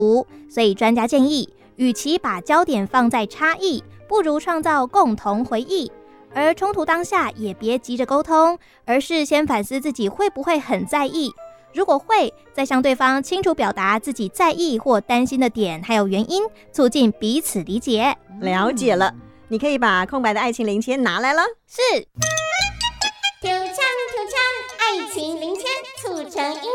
所以专家建议，与其把焦点放在差异，不如创造共同回忆。而冲突当下也别急着沟通，而是先反思自己会不会很在意。如果会，再向对方清楚表达自己在意或担心的点还有原因，促进彼此理解。 了解了，你可以把空白的爱情零钱拿来了。 是。 爱情零钱促成